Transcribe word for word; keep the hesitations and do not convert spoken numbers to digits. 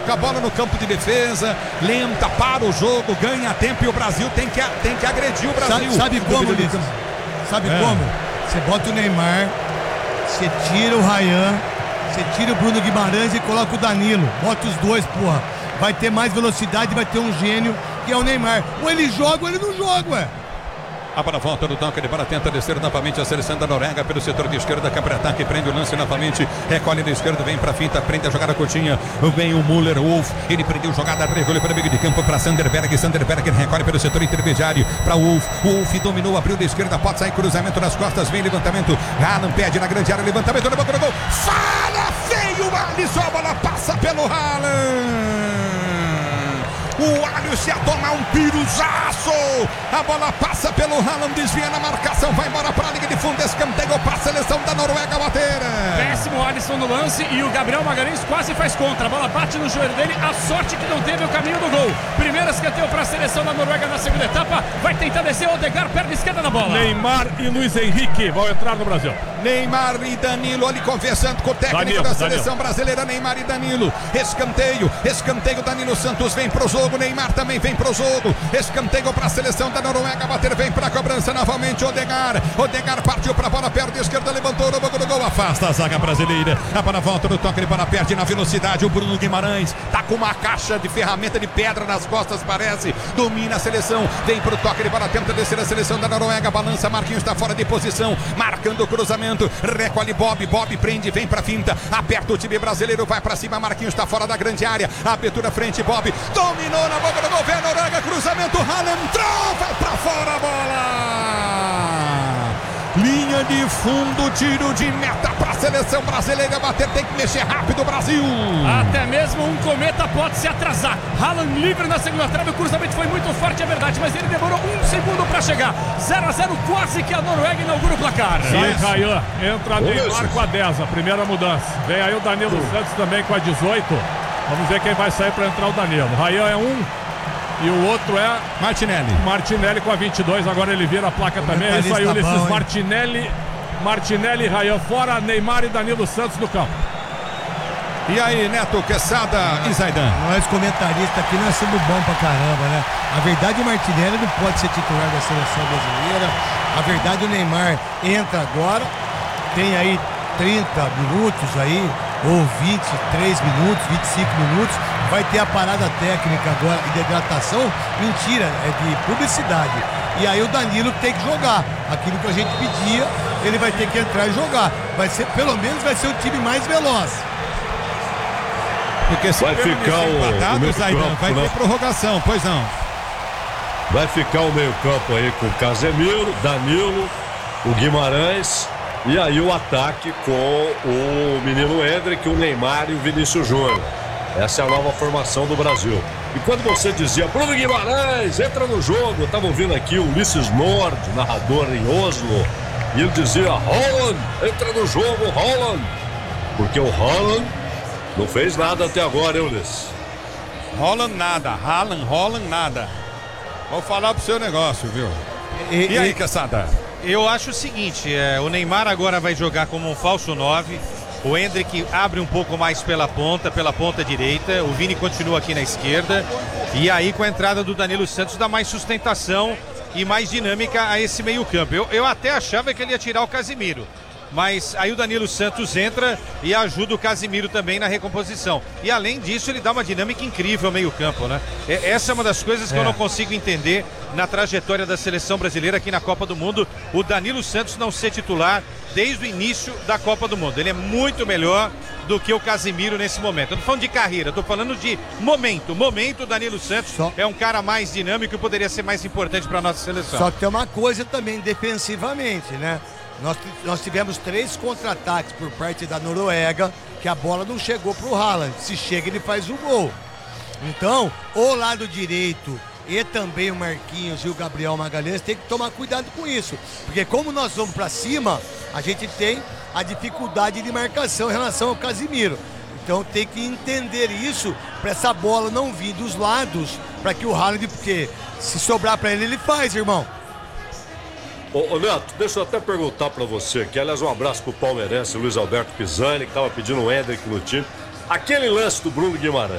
coloca a bola no campo de defesa, lenta, para o jogo, ganha tempo e o Brasil tem que, tem que agredir o Brasil. Sabe, sabe como, Ulisses? Sabe é. como? Você bota o Neymar, você tira o Ryan, você tira o Bruno Guimarães e coloca o Danilo. Bota os dois, porra. Vai ter mais velocidade, vai ter um gênio, que é o Neymar. Ou ele joga ou ele não joga, ué. A bola volta no toque, ele para, tenta descer novamente a seleção da Noruega pelo setor de esquerda, contra-ataque, prende o lance novamente, recolhe da esquerda, vem pra finta, prende a jogada curtinha, vem o Müller, Wolf, ele prendeu jogada, recolhe para o meio de campo, para Sanderberg, Sanderberg recolhe pelo setor intermediário, para Wolf, Wolf dominou, abriu da esquerda, pode sair, cruzamento nas costas, vem levantamento, Haaland pede na grande área, levantamento, na boca do gol, falha feio, Alisson, a bola passa pelo Haaland. O Alisson ia tomar um piruzaço. A bola passa pelo Haaland, desvia na marcação, vai embora para a linha de fundo, escanteio para a seleção da Noruega bater. Péssimo Alisson no lance e o Gabriel Magalhães quase faz contra. A bola bate no joelho dele, a sorte que não teve o caminho do gol. Primeiro escanteio para a seleção da Noruega na segunda etapa. Vai tentar descer, Odegaard, perna esquerda na bola. Neymar e Luiz Henrique vão entrar no Brasil. Neymar e Danilo ali conversando com o técnico Danilo, da seleção Danilo. brasileira, Neymar e Danilo. Escanteio, escanteio, Danilo Santos vem pro jogo, Neymar também vem pro jogo. Escanteio para a seleção da Noruega bater, vem para a cobrança novamente, Odegaard. Odegaard partiu para a bola, perna esquerda, levantou no banco do gol, afasta a zaga brasileira. A bola volta no toque, ele bola perde na velocidade. O Bruno Guimarães tá com uma caixa de ferramenta de pedra nas costas, parece. Domina a seleção, vem pro toque, ele bola tenta descer a seleção da Noruega, balança, Marquinhos está fora de posição, marcando o cruzamento. Recolhe Bob, Bob prende, vem pra finta, aperta o time brasileiro, vai pra cima, Marquinhos tá fora da grande área, abertura frente, Bob, dominou na boca do gol, vem a Noruega, cruzamento, Haaland entrou, vai pra fora a bola! Linha de fundo, tiro de meta para a seleção brasileira bater, tem que mexer rápido o Brasil. Até mesmo um cometa pode se atrasar. Haaland livre na segunda trave, o cruzamento foi muito forte, é verdade, mas ele demorou um segundo para chegar. zero a zero, quase que a Noruega inaugura o placar. Sai Ryan, entra Neymar com a dez, a primeira mudança. Vem aí o Danilo uh. Santos também com a dezoito. Vamos ver quem vai sair para entrar o Danilo. Ryan é um. E o outro é Martinelli. Martinelli com a vinte e dois, agora ele vira a placa também. É isso aí, Ulisses. Bom, Martinelli, Martinelli, Ryan fora, Neymar e Danilo Santos no campo. E aí, Neto, Quesada e Zaidan? Nós comentaristas aqui, nós somos bons pra caramba, né? A verdade, o Martinelli não pode ser titular da seleção brasileira. A verdade, o Neymar entra agora, tem aí trinta minutos aí, ou vinte e três minutos, vinte e cinco minutos, vai ter a parada técnica agora de hidratação, mentira, é de publicidade. E aí o Danilo tem que jogar, aquilo que a gente pedia, ele vai ter que entrar e jogar. Vai ser, pelo menos vai ser o time mais veloz. Porque se vai ficar o, empatado, o meio Zaidan, campo, vai né? ter prorrogação, pois não. Vai ficar o meio campo aí com o Casemiro, Danilo, o Guimarães. E aí o ataque com o menino Endrick, o Neymar e o Vinícius Júnior. Essa é a nova formação do Brasil. E quando você dizia Bruno Guimarães, entra no jogo, eu estava ouvindo aqui o Ulisses Nord, narrador em Oslo, e ele dizia, Haaland, entra no jogo, Haaland. Porque o Haaland não fez nada até agora, hein, Ulisses? Haaland nada, Haaland, Haaland nada. Vou falar pro seu negócio, viu? E, e aí, Quesada? Eu acho o seguinte, é, o Neymar agora vai jogar como um falso nove, o Endrick abre um pouco mais pela ponta, pela ponta direita, o Vini continua aqui na esquerda, e aí com a entrada do Danilo Santos dá mais sustentação e mais dinâmica a esse meio campo. Eu, eu até achava que ele ia tirar o Casemiro, mas aí o Danilo Santos entra e ajuda o Casemiro também na recomposição. E além disso, ele dá uma dinâmica incrível ao meio campo, né? Essa é uma das coisas que é. eu não consigo entender na trajetória da seleção brasileira aqui na Copa do Mundo. O Danilo Santos não ser titular desde o início da Copa do Mundo. Ele é muito melhor do que o Casemiro nesse momento. Eu não tô falando de carreira, tô falando de momento. Momento, o Danilo Santos Só... é um cara mais dinâmico e poderia ser mais importante para nossa seleção. Só que tem uma coisa também defensivamente, né? Nós, nós tivemos três contra-ataques por parte da Noruega, que a bola não chegou pro Haaland. Se chega, ele faz o gol. Então, o lado direito e também o Marquinhos e o Gabriel Magalhães tem que tomar cuidado com isso. Porque como nós vamos para cima, a gente tem a dificuldade de marcação em relação ao Casemiro. Então tem que entender isso para essa bola não vir dos lados, para que o Haaland, porque se sobrar para ele, ele faz, irmão. Ô, ô Neto, deixa eu até perguntar pra você aqui, aliás, um abraço pro palmeirense Luiz Alberto Pisani, que tava pedindo o Endrick no time. Aquele lance do Bruno Guimarães,